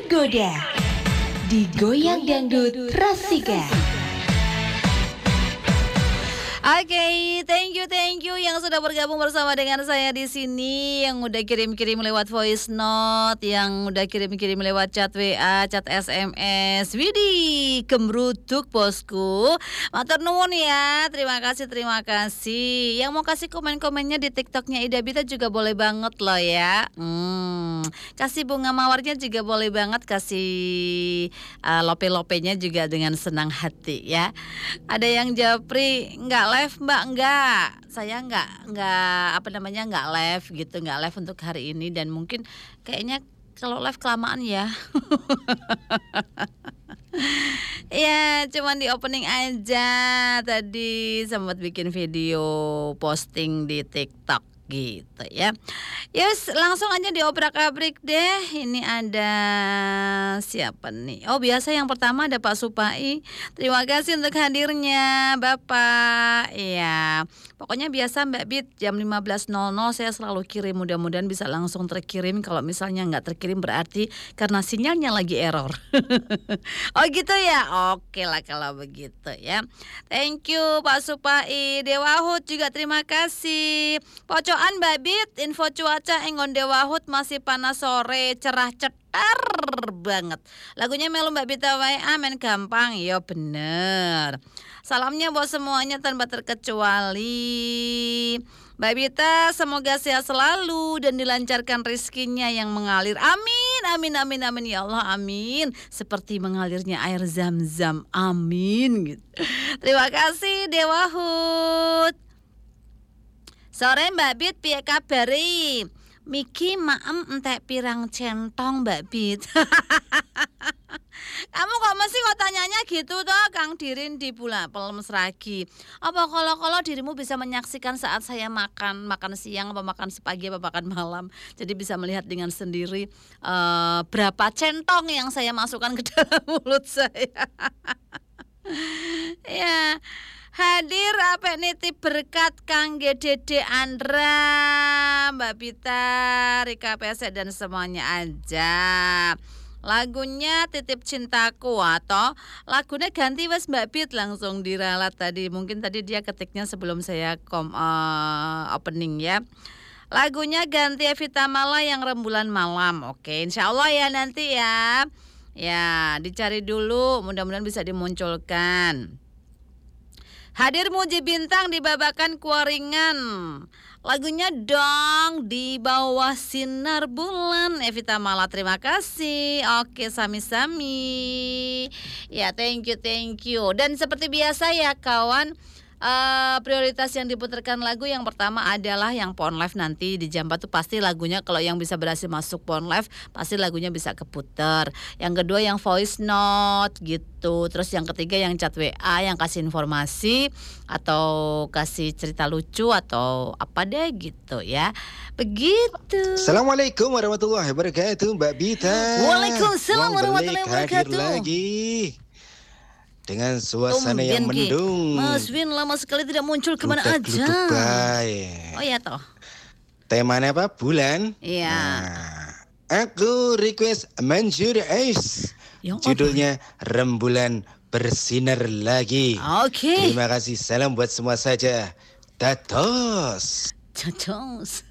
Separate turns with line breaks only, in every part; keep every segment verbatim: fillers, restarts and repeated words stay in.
tergoda. Digoyang dangdut Rasika.
Oke, okay, thank you, thank you yang sudah bergabung bersama dengan saya di sini, yang udah kirim-kirim lewat voice note, yang udah kirim-kirim lewat chat W A, chat S M S. Widih, kemrutuk bosku. Matur nuwun ya, terima kasih, terima kasih. Yang mau kasih komen-komennya di TikToknya Ida Bita juga boleh banget loh ya. Hmm, kasih bunga mawarnya juga boleh banget, kasih uh, lope-lopenya juga dengan senang hati ya. Ada yang japri, enggak live mbak, enggak, saya enggak enggak apa namanya enggak live gitu, enggak live untuk hari ini, dan mungkin kayaknya kalau live kelamaan ya. Ya cuman di opening aja, tadi sempat bikin video posting di TikTok gitu ya. Yes, langsung aja diobrak-abrik deh. Ini ada siapa nih? Oh, biasa yang pertama ada Pak Supai. Terima kasih untuk hadirnya Bapak. Iya. Pokoknya biasa Mbak Bit jam lima belas nol nol saya selalu kirim, mudah-mudahan bisa langsung terkirim. Kalau misalnya nggak terkirim berarti karena sinyalnya lagi error. Oh gitu ya. Oke lah kalau begitu ya. Thank you Pak Supai. Dewa Hud juga terima kasih. Pocok Mbak Bit, info cuaca Engon Dewahut masih panas sore, cerah cetar banget. Lagunya melu Mbak Bita wae amen gampang, ya bener. Salamnya buat semuanya tanpa terkecuali. Mbak Bita semoga sehat selalu dan dilancarkan rezekinya yang mengalir. Amin, amin, amin, amin ya Allah, amin. Seperti mengalirnya air zam-zam, amin gitu. Terima kasih Dewahut. Sore Mbak Bit, piye kabari? Miki maem entek pirang centong Mbak Bit. Kamu kok mesti kok tanyanya gitu toh Kang Dirin di Pula Pelem Seragi. Apa kalau-kalau dirimu bisa menyaksikan saat saya makan, makan siang, apa makan sepagi, apa makan malam. Jadi bisa melihat dengan sendiri uh, berapa centong yang saya masukkan ke dalam mulut saya. Ya. Hadir apa nitip berkat Kang G D D Andra, Mbak Bita, Rika Pesek dan semuanya aja. Lagunya Titip Cintaku atau lagunya ganti wes Mbak Bit, langsung diralat tadi. Mungkin tadi dia ketiknya sebelum saya kom, uh, opening ya. Lagunya ganti Evita Mala yang Rembulan Malam. Oke, insya Allah ya nanti ya. Ya dicari dulu, mudah-mudahan bisa dimunculkan. Hadir Muji Bintang di Babakan Kuaringan. Lagunya Dong di Bawah Sinar Bulan, Evita Mala, terima kasih. Oke, sami-sami. Ya, thank you, thank you. Dan seperti biasa ya kawan, Uh, prioritas yang diputarkan lagu yang pertama adalah yang Pon Live nanti di jam empat tuh pasti lagunya, kalau yang bisa berhasil masuk Pon Live pasti lagunya bisa keputar. Yang kedua yang voice note gitu. Terus yang ketiga yang chat W A yang kasih informasi atau kasih cerita lucu atau apa deh gitu ya. Begitu.
Assalamualaikum warahmatullahi wabarakatuh Mbak Bita.
Waalaikumsalam warahmatullahi wabarakatuh.
Hadir lagi dengan suasana Tumben yang mendung.
Mas Win lama sekali tidak muncul, kemana aja? Oh ya toh.
Temanya apa? Bulan.
Iya.
Nah, aku request Manjur Ais.
Yang
judulnya apa? Rembulan Bersinar Lagi.
Oke. Okay.
Terima kasih. Salam buat semua saja. Datos.
Datos.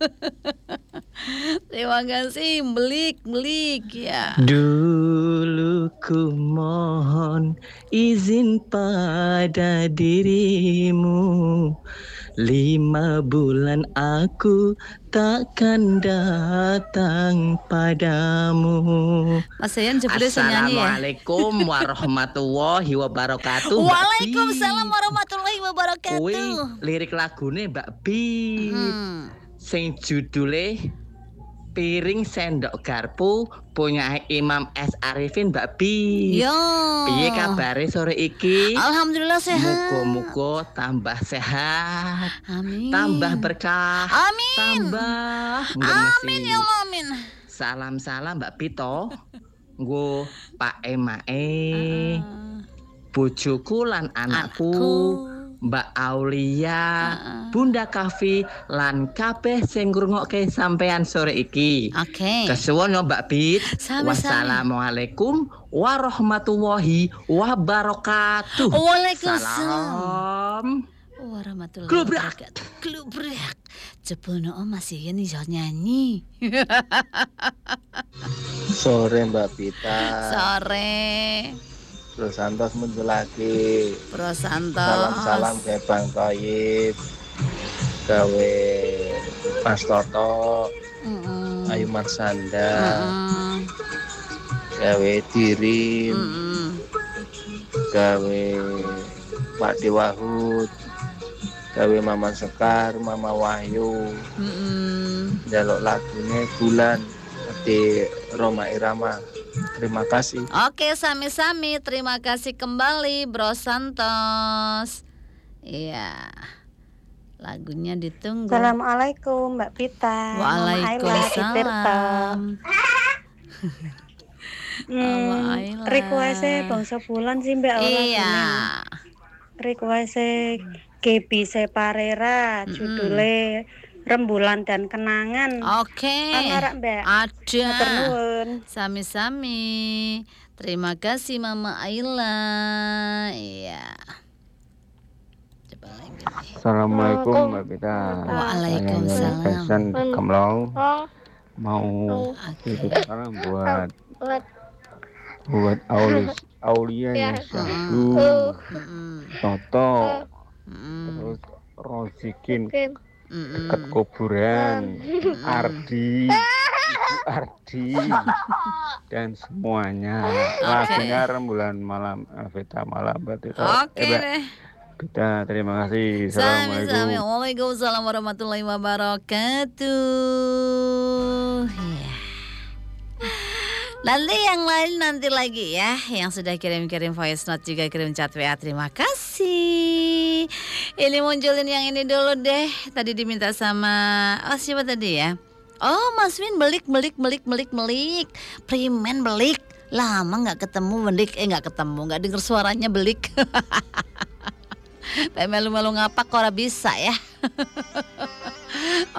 Terima kasih, belik, belik ya.
Dulu ku mohon izin pada dirimu, lima bulan aku takkan datang padamu.
Mas Sayan jebule senyanyi ya.
Assalamualaikum warahmatullahi wabarakatuh.
Waalaikumsalam warahmatullahi wabarakatuh.
Kuwi lirik lagune Mbak Bi. Hmm. Sing judule Piring Sendok Garpu punya Imam S. Arifin Mbak Bi.
Yo.
Piye kabare sore iki?
Alhamdulillah sehat.
Muga-muga tambah sehat.
Amin.
Tambah berkah.
Amin.
Tambah
ngemesi. Amin ya Allah, amin.
Salam-salam Mbak Pito. Nggo Pak Emae. Uh. Bojoku lan anakku. anakku. Mbak Aulia,
Heeh.
Bunda Kavi, lan kabeh sing ngrungokke sampean sore iki.
Oke.
Kesuwun ya Mbak Bit.
Sami-sami.
Wassalamualaikum warahmatullahi wabarakatuh.
Waalaikumsalam
Salam.
warahmatullahi
Glubrak.
wabarakatuh. Glubrak. Jebono Om masih ya nih iso nyanyi.
Sore Mbak Pita.
Sore.
Bro Santos muncul lagi.
Bro Santos.
Salam-salam ke Bang Toyib, gawe Mas Toto,
Mm-mm.
Ayu Marsanda,
Mm-mm.
gawe Dirim,
Mm-mm.
gawe Pak Dewahud, gawe Mama Sekar, Mama Wahyu,
Mm-mm.
jaluk lagune Bulan di Roma Irama. Terima kasih.
Oke, sami-sami. Terima kasih kembali Bro Santos. Iya. Lagunya ditunggu.
Assalamualaikum Mbak Pita.
Waalaikumsalam.
Hmm,
Ayla.
request-e bangsa bulan sih Mbak ora
Iya.
gini. Request-e Gebi Separera,
Mm-mm.
judulnya Rembulan dan Kenangan.
Oke.
Ana Mbak. Matur
Ada.
nuwun.
Sami-sami. Terima kasih Mama Ayla. Iya. Coba lagi nih.
Assalamualaikum Mbak Pita.
Waalaikumsalam.
Saya Pesan Kamlau mau
Oke.
itu sekarang buat buat Aulis Aulia yang Syahdu,
Mm-mm.
Toto,
Mm-mm.
terus Rosikin
Mm-mm.
dekat kuburan, Ardi, Ibu Ardi, dan semuanya. Lagunya Rembulan Malam, Alvita Malam, Mbak Tita.
Oke
Eh, Mbak
deh.
Pita, terima kasih.
Sami-sami.
Assalamualaikum.
Waalaikumsalam warahmatullahi wabarakatuh. Ya. Nanti yang lain nanti lagi ya. Yang sudah kirim-kirim voice note juga kirim chat W A. Terima kasih. Ini munculin yang ini dulu deh. Tadi diminta sama oh siapa tadi ya? Oh Mas Win belik belik belik belik belik. Primen belik. Lama nggak ketemu belik. Eh nggak ketemu. Nggak denger suaranya belik. Kayak melu-melu ngapak kok ora bisa ya.